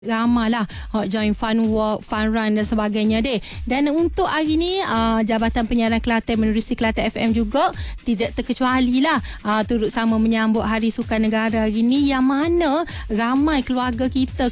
Ramailah join fun walk, fun run dan sebagainya deh. Dan untuk hari ni Jabatan Penyiaran Kelantan menerusi Kelantan FM juga tidak terkecuali lah turut sama menyambut Hari Sukan Negara hari ni, yang mana ramai keluarga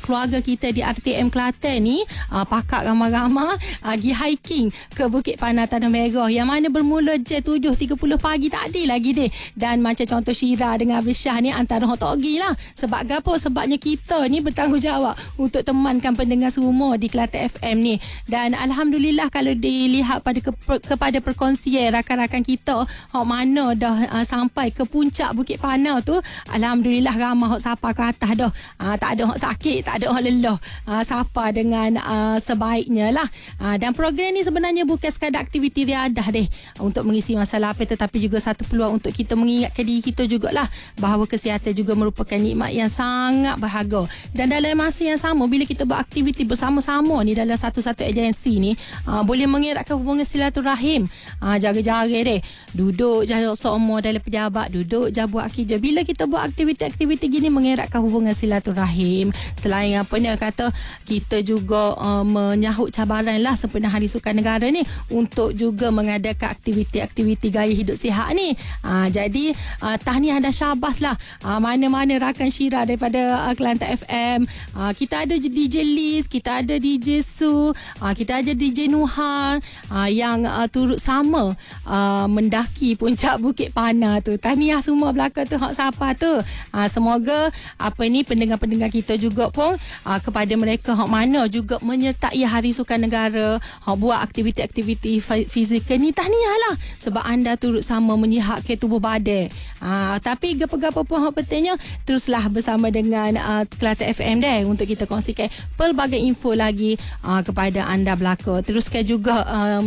kita di RTM Kelantan ni pakak ramai-ramai pergi hiking ke Bukit Panah Tanah Merah, yang mana bermula je 7.30 pagi tadi lagi deh. Dan macam contoh Syira dengan Abishah ni antara orang tak pergi lah. Sebab apa? Sebabnya kita ni bertanggungjawab untuk temankan pendengar semua di Kelantan FM ni. Dan Alhamdulillah kalau dilihat kepada perkongsian rakan-rakan kita mana dah sampai ke puncak Bukit Panah tu, Alhamdulillah ramai hok sapa ke atas dah. Tak ada hok sakit, tak ada hok lelah. Sapa dengan sebaiknya lah. Dan program ni sebenarnya bukan sekadar aktiviti riadah deh untuk mengisi masa lapar, tetapi juga satu peluang untuk kita mengingatkan diri kita jugalah bahawa kesihatan juga merupakan nikmat yang sangat berharga. Dan dalam masa yang sama, bila kita beraktiviti bersama-sama ni dalam satu-satu agensi ni, boleh mengeratkan hubungan silaturahim. Jaga-jaga deh, duduk je semua dalam pejabat, duduk je buat kerja. Bila kita buat aktiviti-aktiviti gini, mengeratkan hubungan silaturahim. Selain apa ni kata, kita juga menyahut cabaran lah sempena Hari Sukan Negara ni untuk juga mengadakan aktiviti-aktiviti gaya hidup sihat ni. Jadi tahniah dan syabas lah mana-mana rakan Syira daripada Kelantan FM. Kita ada DJ Liz, kita ada DJ Su, kita ada DJ Nuhan yang turut sama mendaki puncak Bukit Panah tu. Tahniah semua belaka tu, hak siapa tu. Semoga pendengar-pendengar kita juga pun kepada mereka hak mana juga menyertai Hari Sukan Negara, hak buat aktiviti-aktiviti fizikal ni, tahniah lah sebab anda turut sama menyihatkan tubuh badan. Tapi gapo-gapo pun hak pentingnya teruslah bersama dengan Kelantan FM deh untuk kita kongsikan pelbagai info lagi kepada anda belaka. Teruskan juga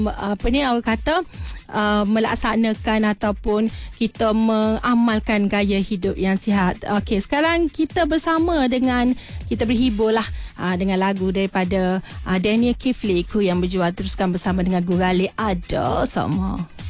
melaksanakan ataupun kita mengamalkan gaya hidup yang sihat. Okey, sekarang kita bersama dengan, kita berhibur lah dengan lagu daripada Daniel Kifliku yang berjual. Teruskan bersama dengan Gurali Ada sama.